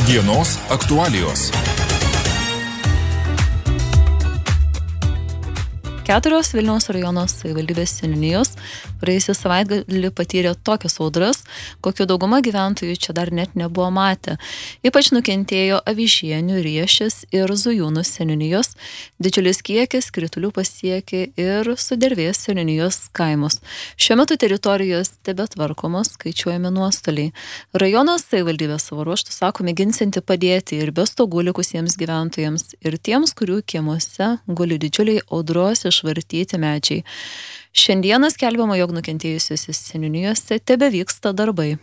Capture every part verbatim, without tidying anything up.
Dienos aktualijos. Keturios Vilniaus rajono savivaldybės seniūnijos praėjusį savaitgalį patyrė tokias audras, kokių dauguma gyventojų čia dar net nebuvo matę. Ypač nukentėjo Avižienių, Riešės ir Zujūnų seniūnijos. Didžiulis kiekis kritulių pasiekė ir Sudervės seniūnijos kaimus. Šiuo metu teritorijos tebetvarkomos, skaičiuojami nuostoliai. Rajono savivaldybė savo ruožtu sako mėginsianti padėti ir be stogų likusiems gyventojams, ir tiems, kurių kiemuose guli didžiuliai audros išvartyti medžiai. Šiandieną skelbiama, jog nukentėjusiuose seniūnijose tebevyksta darbai.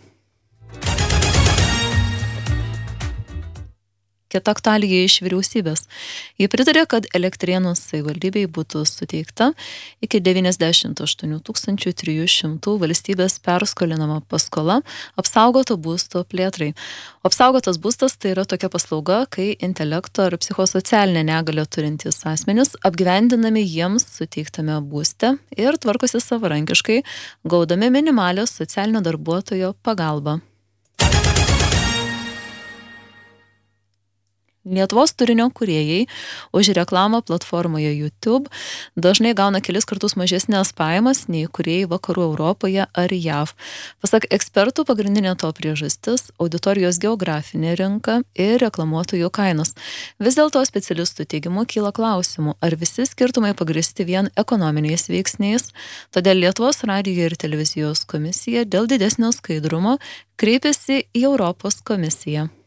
Kita aktualija iš vyriausybės. Ji pritarė, kad Elektrėnų savivaldybei būtų suteikta iki devyniasdešimt aštuonių tūkstančių trijų šimtų valstybės perskolinama paskola apsaugoto būsto plėtrai. O apsaugotas būstas tai yra tokia paslauga, kai intelekto ar psichosocialinę negalią turintys asmenys apgyvendinami jiems suteiktame būste ir tvarkosi savarankiškai, gaudami minimalią socialinio darbuotojo pagalbą. Lietuvos turinio kūrėjai už reklamą platformoje YouTube dažnai gauna kelis kartus mažesnės pajamas nei kūrėjai vakarų Europoje ar J A V. Pasak ekspertų, pagrindinė to priežastis – auditorijos geografinė rinka ir reklamuotojų kainos. Vis dėlto specialistų teigimu kyla klausimų, ar visi skirtumai pagrįsti vien ekonominiais veiksniais. Todėl Lietuvos radijo ir televizijos komisija dėl didesnio skaidrumo kreipėsi į Europos komisiją.